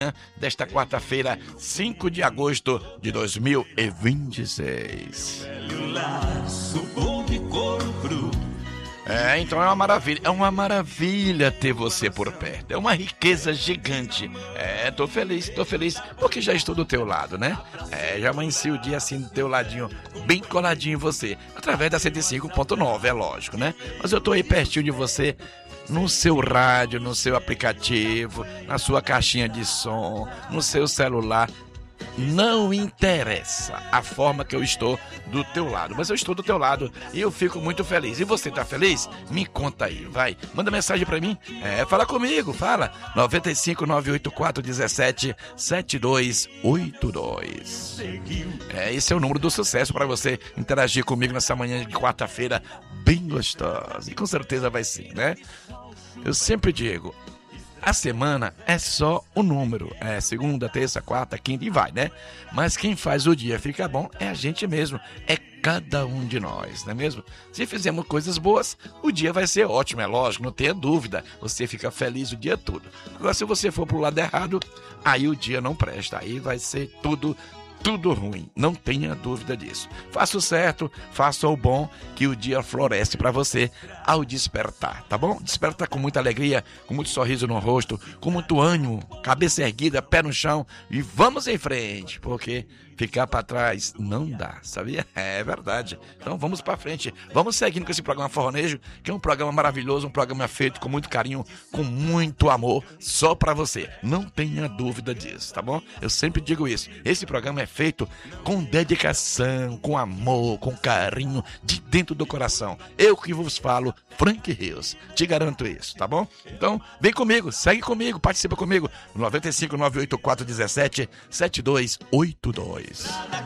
manhã desta quarta-feira, 5 de agosto de 2026. Então é uma maravilha ter você por perto, é uma riqueza gigante. Tô feliz, porque já estou do teu lado, né? Já amanheci o dia assim do teu ladinho, bem coladinho em você, através da 105.9, é lógico, né? Mas eu tô aí pertinho de você, no seu rádio, no seu aplicativo, na sua caixinha de som, no seu celular. Não interessa a forma que eu estou do teu lado, mas eu estou do teu lado e eu fico muito feliz. E você tá feliz? Me conta aí, vai. Manda mensagem pra mim. Fala comigo, fala. 95 984 17 7282. Esse é o número do sucesso para você interagir comigo nessa manhã de quarta-feira bem gostosa. E com certeza vai sim, né? Eu sempre digo, a semana é só o número, segunda, terça, quarta, quinta e vai, né? Mas quem faz o dia ficar bom é a gente mesmo, é cada um de nós, não é mesmo? Se fizermos coisas boas, o dia vai ser ótimo, é lógico, não tenha dúvida, você fica feliz o dia todo. Agora, se você for pro lado errado, aí o dia não presta, aí vai ser tudo ruim, não tenha dúvida disso. Faça o certo, faça o bom, que o dia floresce para você ao despertar, tá bom? Desperta com muita alegria, com muito sorriso no rosto, com muito ânimo, cabeça erguida, pé no chão e vamos em frente, porque ficar para trás não dá, sabia? É verdade. Então vamos para frente, vamos seguindo com esse programa Forronejo, que é um programa maravilhoso, um programa feito com muito carinho, com muito amor, só para você. Não tenha dúvida disso, tá bom? Eu sempre digo isso. Esse programa é feito com dedicação, com amor, com carinho, de dentro do coração. Eu que vos falo, Frank Rios. Te garanto isso, tá bom? Então, vem comigo, segue comigo, participa comigo. 95 984 17 7282.